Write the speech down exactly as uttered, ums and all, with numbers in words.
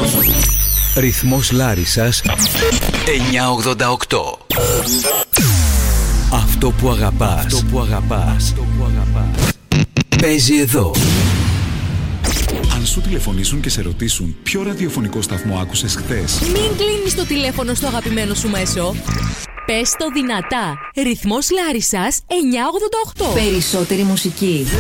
Ρυθμός Λάρισσας εννιακόσια ογδόντα οκτώ. Αυτό που αγαπάς, αυτό που αγαπάς, αυτό που αγαπάς παίζει εδώ. Αν σου τηλεφωνήσουν και σε ρωτήσουν ποιο ραδιοφωνικό σταθμό άκουσες χθες, μην κλείνεις το τηλέφωνο στο αγαπημένο σου μέσο. Πες το δυνατά. Ρυθμός Λάρισσας εννιακόσια ογδόντα οκτώ. Περισσότερη μουσική.